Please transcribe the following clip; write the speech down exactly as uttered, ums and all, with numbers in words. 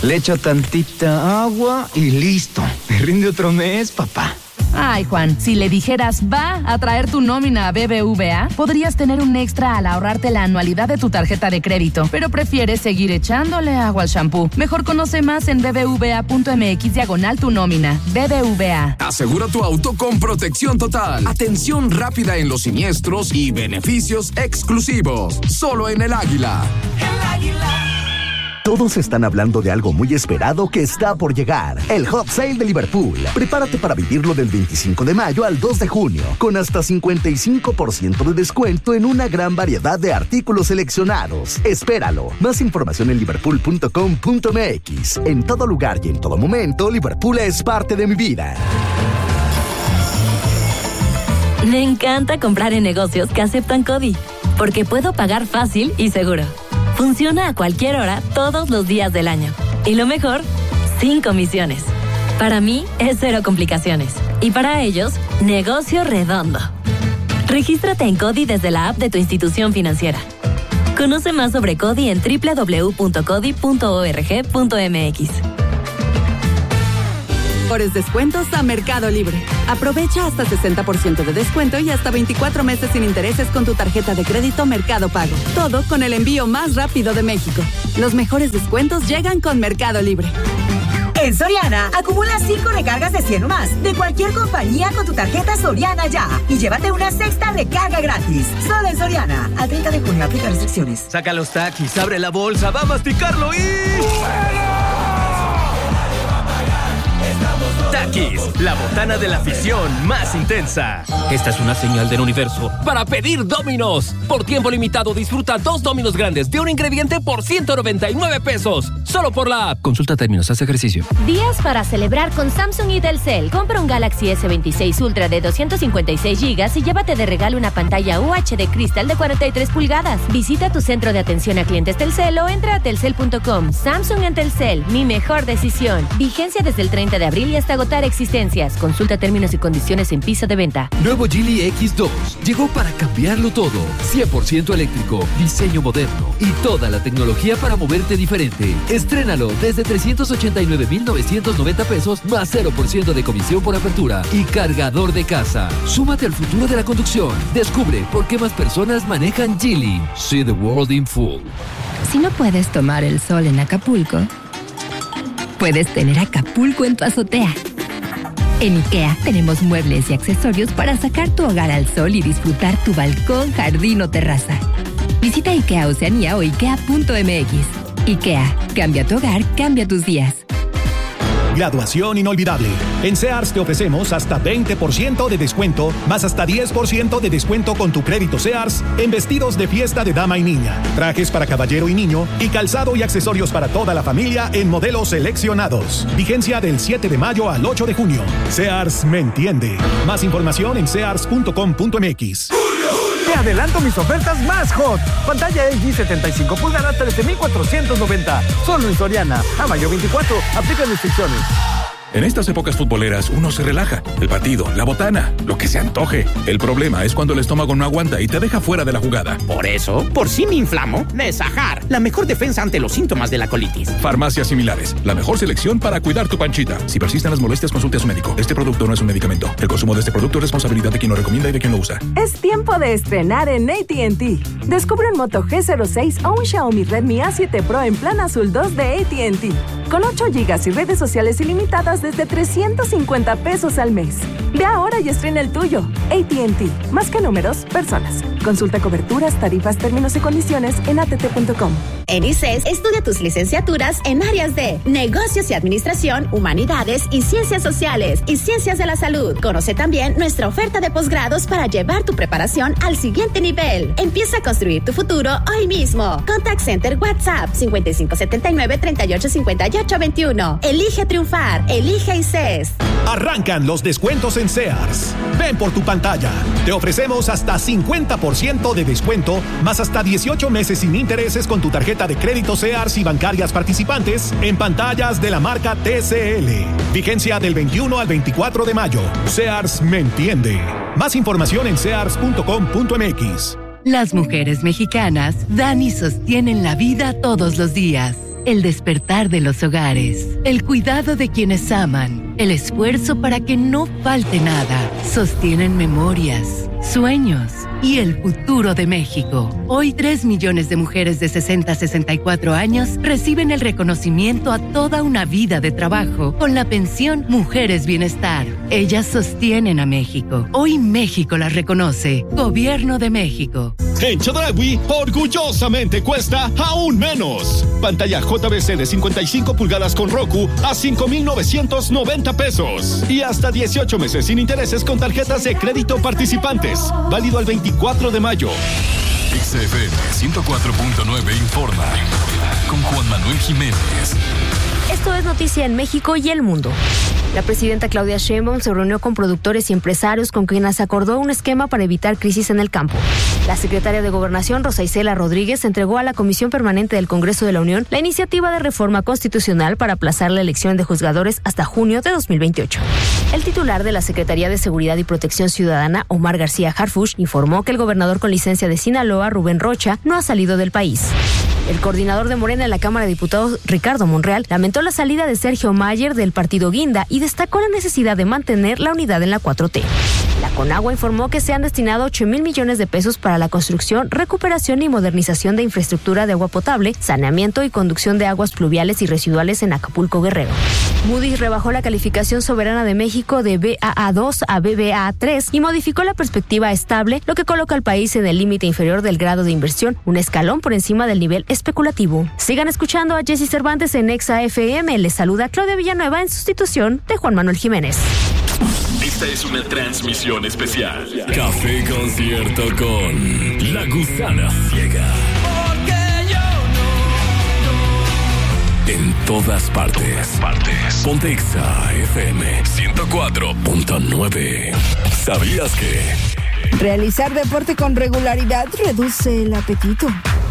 Le echo tantita agua y listo. Me rinde otro mes, papá. Ay, Juan, si le dijeras va a traer tu nómina a B B V A, podrías tener un extra al ahorrarte la anualidad de tu tarjeta de crédito, pero prefieres seguir echándole agua al shampoo. Mejor conoce más en bbva.mx diagonal tu nómina. B B V A. Asegura tu auto con protección total, atención rápida en los siniestros y beneficios exclusivos. Solo en El Águila. El Águila. Todos están hablando de algo muy esperado que está por llegar. El Hot Sale de Liverpool. Prepárate para vivirlo del veinticinco de mayo al dos de junio, con hasta cincuenta y cinco por ciento de descuento en una gran variedad de artículos seleccionados. Espéralo. Más información en liverpool punto com punto m x. En todo lugar y en todo momento, Liverpool es parte de mi vida. Me encanta comprar en negocios que aceptan CODI, porque puedo pagar fácil y seguro. Funciona a cualquier hora, todos los días del año. Y lo mejor, sin comisiones. Para mí, es cero complicaciones. Y para ellos, negocio redondo. Regístrate en CODI desde la app de tu institución financiera. Conoce más sobre CODI en doble u doble u doble u punto codi punto org punto m x. Mejores descuentos a Mercado Libre. Aprovecha hasta sesenta por ciento de descuento y hasta veinticuatro meses sin intereses con tu tarjeta de crédito Mercado Pago. Todo con el envío más rápido de México. Los mejores descuentos llegan con Mercado Libre. En Soriana, acumula cinco recargas de cien o más de cualquier compañía con tu tarjeta Soriana Ya y llévate una sexta recarga gratis. Solo en Soriana. Al treinta de junio aplica restricciones. Saca los taquis, abre la bolsa, va a masticarlo y... Takis, la botana de la afición más intensa. Esta es una señal del universo para pedir Domino's. Por tiempo limitado disfruta dos Domino's grandes de un ingrediente por ciento noventa y nueve pesos. Solo por la app. Consulta términos, haz ejercicio. Días para celebrar con Samsung y Telcel. Compra un Galaxy S veintiséis Ultra de doscientos cincuenta y seis gigas y llévate de regalo una pantalla U H D Crystal de cuarenta y tres pulgadas. Visita tu centro de atención a clientes Telcel o entra a telcel punto com. Samsung en Telcel, mi mejor decisión. Vigencia desde el treinta de abril y hasta agotar existencias. Consulta términos y condiciones en piso de venta. Nuevo Geely X dos llegó para cambiarlo todo. cien por ciento eléctrico, diseño moderno y toda la tecnología para moverte diferente. Estrénalo desde trescientos ochenta y nueve mil novecientos noventa pesos más cero por ciento de comisión por apertura y cargador de casa. Súmate al futuro de la conducción. Descubre por qué más personas manejan Geely. See the world in full. Si no puedes tomar el sol en Acapulco, puedes tener Acapulco en tu azotea. En IKEA tenemos muebles y accesorios para sacar tu hogar al sol y disfrutar tu balcón, jardín o terraza. Visita IKEA Oceanía o ikea punto m x. IKEA, cambia tu hogar, cambia tus días. Graduación inolvidable. En Sears te ofrecemos hasta veinte por ciento de descuento, más hasta diez por ciento de descuento con tu crédito Sears en vestidos de fiesta de dama y niña, trajes para caballero y niño y calzado y accesorios para toda la familia en modelos seleccionados. Vigencia del siete de mayo al ocho de junio. Sears me entiende. Más información en sears punto com punto m x. Te adelanto mis ofertas más hot. Pantalla L G setenta y cinco pulgadas, trece mil cuatrocientos noventa. Solo en Soriana. A mayo veinticuatro. Aplica restricciones. En estas épocas futboleras uno se relaja. El partido, la botana, lo que se antoje. El problema es cuando el estómago no aguanta y te deja fuera de la jugada. Por eso, por si me inflamo, Nesajar, la mejor defensa ante los síntomas de la colitis. Farmacias similares, la mejor selección para cuidar tu panchita. Si persisten las molestias, consulte a su médico. Este producto no es un medicamento. El consumo de este producto es responsabilidad de quien lo recomienda y de quien lo usa. Es tiempo de estrenar en A T and T. Descubre un Moto G cero seis o un Xiaomi Redmi A siete Pro en plan azul dos de A T and T. Con ocho gigas y redes sociales ilimitadas desde trescientos cincuenta pesos al mes. Ve ahora y estrena el tuyo. A T and T. Más que números, personas. Consulta coberturas, tarifas, términos y condiciones en a t t punto com. En I C E S, estudia tus licenciaturas en áreas de Negocios y Administración, Humanidades y Ciencias Sociales y Ciencias de la Salud. Conoce también nuestra oferta de posgrados para llevar tu preparación al siguiente nivel. Empieza a construir tu futuro hoy mismo. Contact Center WhatsApp cincuenta y cinco setenta y nueve, treinta y ocho, cincuenta y ocho veintiuno. Elige triunfar. Elige I C E S. Arrancan los descuentos en Sears. Ven por tu pantalla. Te ofrecemos hasta cincuenta por ciento de descuento, más hasta dieciocho meses sin intereses con tu tarjeta de crédito Sears y bancarias participantes en pantallas de la marca T C L. Vigencia del veintiuno al veinticuatro de mayo. Sears me entiende. Más información en sears punto com punto m x. Las mujeres mexicanas dan y sostienen la vida todos los días. el despertar de los hogares, el cuidado de quienes aman, el esfuerzo para que no falte nada, sostienen memorias, sueños y el futuro de México. Hoy, tres millones de mujeres de sesenta a sesenta y cuatro años reciben el reconocimiento a toda una vida de trabajo con la pensión Mujeres Bienestar. Ellas sostienen a México. Hoy México las reconoce. Gobierno de México. En Chedraui, orgullosamente cuesta aún menos. Pantalla J B C de cincuenta y cinco pulgadas con Roku a cinco mil novecientos noventa pesos. Y hasta dieciocho meses sin intereses con tarjetas de crédito participantes. Válido al veinticuatro de mayo. X F M ciento cuatro punto nueve informa con Juan Manuel Jiménez. Esto es noticia en México y el mundo. La presidenta Claudia Sheinbaum se reunió con productores y empresarios con quienes acordó un esquema para evitar crisis en el campo. La secretaria de Gobernación, Rosa Isela Rodríguez, entregó a la Comisión Permanente del Congreso de la Unión la iniciativa de reforma constitucional para aplazar la elección de juzgadores hasta junio de dos mil veintiocho. El titular de la Secretaría de Seguridad y Protección Ciudadana, Omar García Harfuch, informó que el gobernador con licencia de Sinaloa, Rubén Rocha, no ha salido del país. El coordinador de Morena en la Cámara de Diputados, Ricardo Monreal, lamentó la salida de Sergio Mayer del partido Guinda y destacó la necesidad de mantener la unidad en la cuatro T. La Conagua informó que se han destinado ocho mil millones de pesos para la construcción, recuperación y modernización de infraestructura de agua potable, saneamiento y conducción de aguas pluviales y residuales en Acapulco, Guerrero. Moody's rebajó la calificación soberana de México de B A A dos a B B A A tres y modificó la perspectiva estable, lo que coloca al país en el límite inferior del grado de inversión, un escalón por encima del nivel especulativo. Sigan escuchando a Jessy Cervantes en Exa F M. Les saluda Claudia Villanueva en sustitución de Juan Manuel Jiménez. Esta es una transmisión especial. Café Concierto con La Gusana Ciega. En todas partes. partes. Ponte Exa F M ciento cuatro punto nueve. ¿Sabías que? Realizar deporte con regularidad reduce el apetito.